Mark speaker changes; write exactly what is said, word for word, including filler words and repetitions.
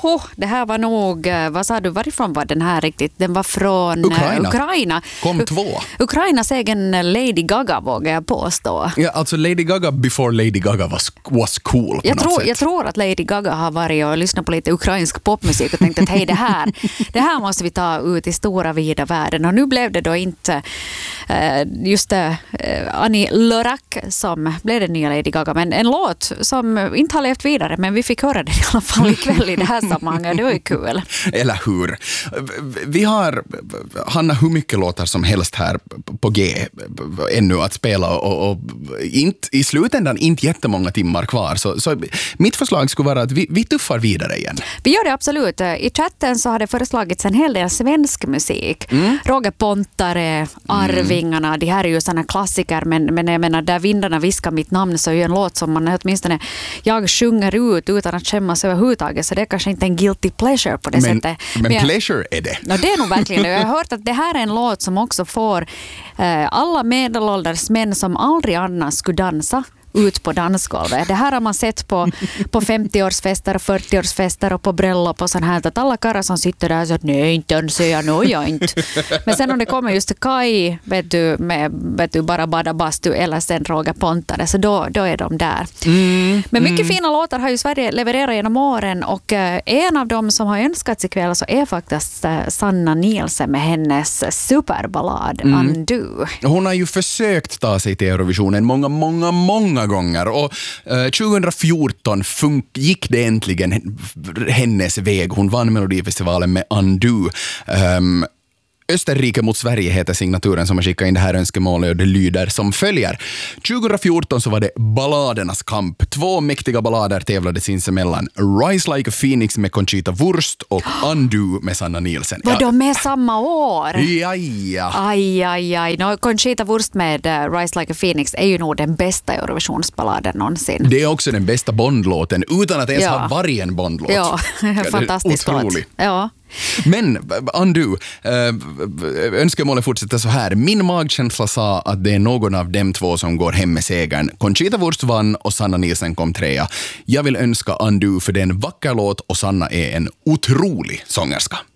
Speaker 1: Oho, det här var nog, vad sa du, varifrån var den här riktigt? Den var från
Speaker 2: Ukraina.
Speaker 1: Ukraina.
Speaker 2: Kom U- två.
Speaker 1: Ukrainas egen Lady Gaga, vågar jag påstå.
Speaker 2: Ja, alltså Lady Gaga before Lady Gaga was, was cool på
Speaker 1: jag
Speaker 2: något
Speaker 1: tror,
Speaker 2: sätt.
Speaker 1: Jag tror att Lady Gaga har varit och lyssnat på lite ukrainsk popmusik och tänkt att hej, det här, det här måste vi ta ut i stora vida världen. Och nu blev det då inte just det, Annie Lorak som blev den nya Lady Gaga, men en låt som inte har levt vidare, men vi fick höra det i alla fall ikväll i det här sammanhanget. Det var ju kul.
Speaker 2: Eller hur? Vi har, Hanna, hur mycket låtar som helst här på G ännu att spela och, och inte, i slutändan inte jättemånga timmar kvar. Så, så mitt förslag skulle vara att vi, vi tuffar vidare igen.
Speaker 1: Vi gör det absolut. I chatten så har det föreslagits en hel del svensk musik. Mm. Roger Pontare, Arvingarna, mm. det här är ju sådana klassiker, men, men jag menar, där vindarna viskar mitt namn så är ju en låt som man åtminstone jag sjunger ut utan att skämmas överhuvudtaget, så det är kanske inte en guilty pleasure på det
Speaker 2: men,
Speaker 1: sättet.
Speaker 2: Men, men jag, pleasure är det.
Speaker 1: Ja, det är nog verkligen det. Jag har hört att det här är en låt som också får eh, alla medelålders män som aldrig annars skulle dansa ut på dansgolvet. Det här har man sett på, på femtioårsfester och fyrtioårsfester och på bröllop och sånt här. Att alla karlar som sitter där så att nej, inte danser jag, no, jag inte. Men sen om det kommer just Kai, vet du, med vet du, bara bada bastu eller sen Roger Pontare, så då, då är de där. Mm, Men mycket mm. fina låtar har ju Sverige levererat genom åren, och eh, en av dem som har önskats ikväll så är faktiskt eh, Sanna Nielsen med hennes superballad mm. Undo.
Speaker 2: Hon har ju försökt ta sig till Eurovisionen många, många, många gånger, och eh, tjugohundrafjorton fun- gick det äntligen hennes väg. Hon vann Melodifestivalen med Undo. Um, Österrike mot Sverige heter signaturen som har skickat in det här önskemålet, och det lyder som följer. tjugohundrafjorton så var det balladernas kamp. Två mäktiga ballader tävlade sinsemellan. Rise Like a Phoenix med Conchita Wurst och Undo med Sanna Nielsen.
Speaker 1: Var de med samma år?
Speaker 2: Ja, ja.
Speaker 1: Aj, aj, aj. No, Conchita Wurst med uh, Rise Like a Phoenix är ju nog den bästa Eurovisionsballaden någonsin.
Speaker 2: Det är också den bästa Bondlåten, utan att ens
Speaker 1: ja.
Speaker 2: ha varje en Bondlåt.
Speaker 1: Ja, fantastiskt låt. Ja.
Speaker 2: Men Undo, önskemålet fortsätter så här. Min magkänsla sa att det är någon av dem två som går hem med segern. Conchita Wurst vann och Sanna Nielsen kom trea. Jag vill önska Undo för det är en vacker låt och Sanna är en otrolig sångerska.